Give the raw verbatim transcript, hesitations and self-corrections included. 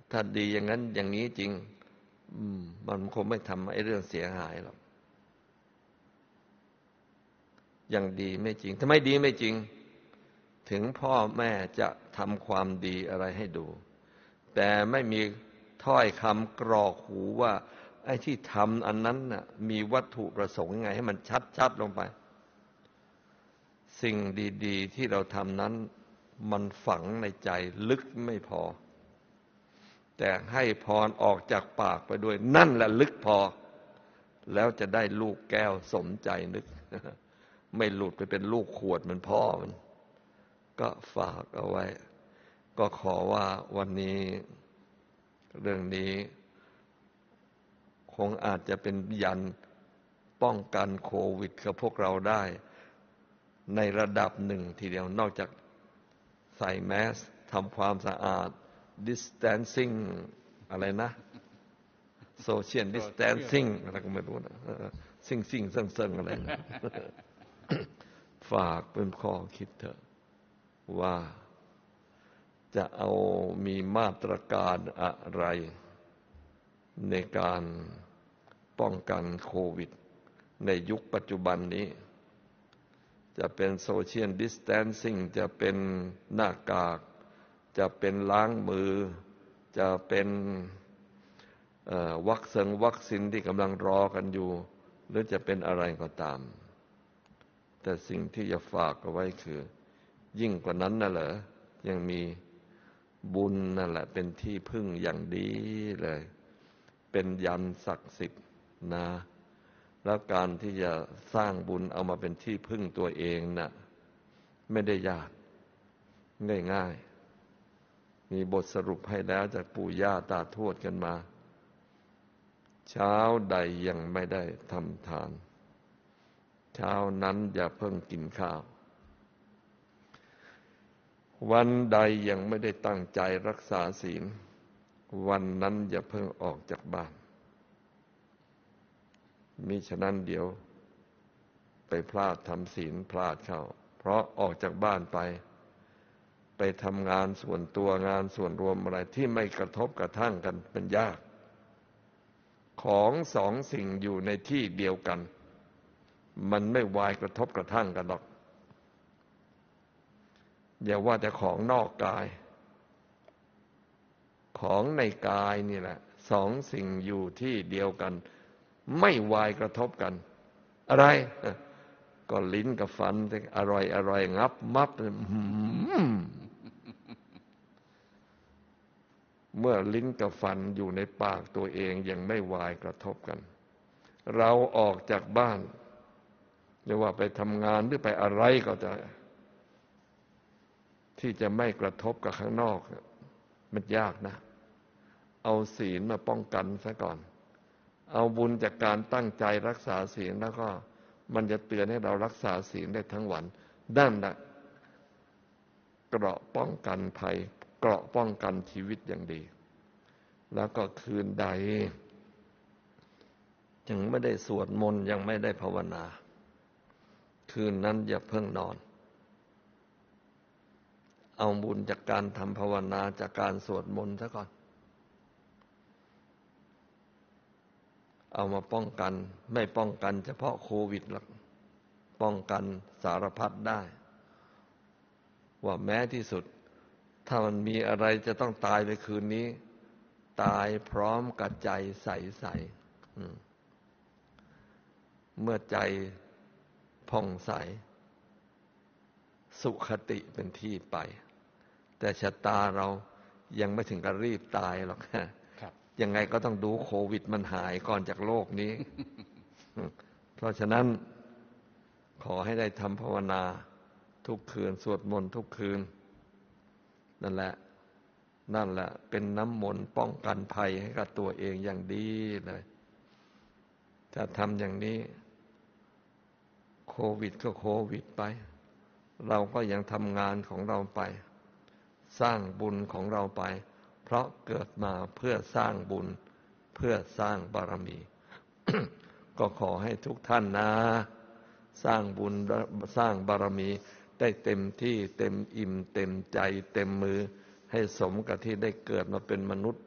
ถ้าดีอย่างนั้นอย่างนี้จริงมันคงไม่ทำไอ้เรื่องเสียหายหรอกอย่างดีไม่จริงถ้าไม่ดีไม่จริงถึงพ่อแม่จะทำความดีอะไรให้ดูแต่ไม่มีถ้อยคำกรอกหูว่าไอ้ที่ทำอันนั้นน่ะมีวัตถุประสงค์ไงให้มันชัดๆลงไปสิ่งดีๆที่เราทำนั้นมันฝังในใจลึกไม่พอแต่ให้พรออกจากปากไปด้วยนั่นแหละลึกพอแล้วจะได้ลูกแก้วสมใจนึกไม่หลุดไปเป็นลูกขวดเหมือนพ่อมันก็ฝากเอาไว้ก็ขอว่าวันนี้เรื่องนี้คงอาจจะเป็นยันป้องกันโควิดกับพวกเราได้ในระดับหนึ่งทีเดียวนอกจากใส่แมสทำความสะอาด distancing อะไรนะ social distancing อะไรก็ไม่รู้นะซิ่งซิ่งเซิ่งเซิ่งอะไรนะ ฝากเป็นข้อคิดเถอะว่าจะเอามีมาตรการอะไรในการป้องกันโควิดในยุคปัจจุบันนี้จะเป็นโซเชียลดิสแทนซิ่งจะเป็นหน้ากากจะเป็นล้างมือจะเป็นวัคซีนวัคซีนที่กำลังรอกันอยู่หรือจะเป็นอะไรก็ตามแต่สิ่งที่จะฝากเอาไว้คือยิ่งกว่านั้นน่ะเหรอยังมีบุญนั่นแหละเป็นที่พึ่งอย่างดีเลยเป็นยันศักดิ์สิทธิ์นะแล้วการที่จะสร้างบุญเอามาเป็นที่พึ่งตัวเองน่ะไม่ได้ยากง่ายๆมีบทสรุปให้แล้วจากปู่ย่าตาทวดกันมาเช้าใดยังไม่ได้ทำทานเช้านั้นอย่าเพิ่งกินข้าววันใดยังไม่ได้ตั้งใจรักษาศีลวันนั้นอย่าเพิ่งออกจากบ้านมิฉะนั้นเดี๋ยวไปพลาดทำศีลพลาดเข้าเพราะออกจากบ้านไปไปทำงานส่วนตัวงานส่วนรวมอะไรที่ไม่กระทบกระทั่งกันเป็นยากของสองสิ่งอยู่ในที่เดียวกันมันไม่วายกระทบกระทั่งกันหรอกอย่าว่าแต่ของนอกกายของในกายนี่แหละสองสิ่งอยู่ที่เดียวกันไม่วายกระทบกันอะไรก็ลิ้นกับฟันอร่อยอร่อยงับมับเมื่อลิ้นกับฟันอยู่ในปากตัวเองยังไม่วายกระทบกันเราออกจากบ้านไม่ว่าไปทำงานหรือไปอะไรก็จะที่จะไม่กระทบกับข้างนอกมันยากนะเอาศีลมาป้องกันซะก่อนเอาบุญจากการตั้งใจรักษาศีลแล้วก็มันจะเตือนให้เรารักษาศีลได้ทั้งวันด้านน่ะเกราะป้องกันภัยเกราะป้องกันชีวิตอย่างดีแล้วก็คืนใดยังไม่ได้สวดมนต์ยังไม่ได้ภาวนาคืนนั้นอย่าเพิ่งนอนเอาบุญจากการทำภาวนาจากการสวดมนต์ซะก่อนเอามาป้องกันไม่ป้องกันเฉพาะโควิดหรอกป้องกันสารพัดได้ว่าแม้ที่สุดถ้ามันมีอะไรจะต้องตายในคืนนี้ตายพร้อมกับใจใสๆเมื่อใจผ่องใสสุขติเป็นที่ไปแต่ชะตาเรายังไม่ถึงกับรีบตายหรอกยังไงก็ต้องดูโควิดมันหายก่อนจากโลกนี้ เพราะฉะนั้นขอให้ได้ทำภาวนาทุกคืนสวดมนต์ทุกคืนนั่นแหละนั่นแหละเป็นน้ำมนต์ป้องกันภัยให้กับตัวเองอย่างดีเลยถ้าทำอย่างนี้โควิดก็โควิดไปเราก็ยังทำงานของเราไปสร้างบุญของเราไปเพราะเกิดมาเพื่อสร้างบุญเพื่อสร้างบารมี ก็ขอให้ทุกท่านนะสร้างบุญสร้างบารมีได้เต็มที่เต็มอิ่มเต็มใจเต็มมือให้สมกับที่ได้เกิดมาเป็นมนุษย์